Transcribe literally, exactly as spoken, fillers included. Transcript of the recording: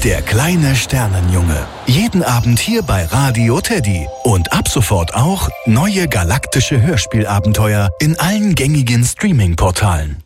Der kleine Sternenjunge. Jeden Abend hier bei Radio Teddy. Und ab sofort auch neue galaktische Hörspielabenteuer in allen gängigen Streaming-Portalen.